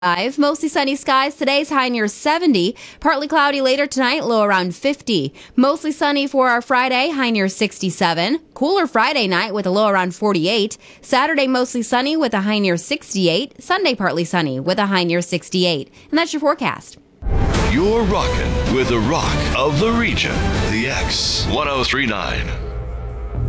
Mostly sunny skies. Today's high near 70. Partly cloudy later tonight, low around 50. Mostly sunny for our Friday, high near 67. Cooler Friday night with a low around 48. Saturday, mostly sunny with a high near 68. Sunday, partly sunny with a high near 68. And that's your forecast. You're rocking with the rock of the region, the X 1039.